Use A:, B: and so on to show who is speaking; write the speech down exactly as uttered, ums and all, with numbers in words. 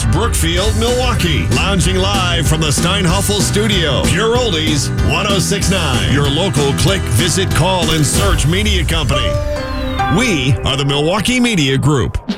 A: Brookfield, Milwaukee. Lounging live from the Steinhoffel Studio. Pure Oldies, ten sixty-nine. Your local click, visit, call, and search media company. We are the Milwaukee Media Group.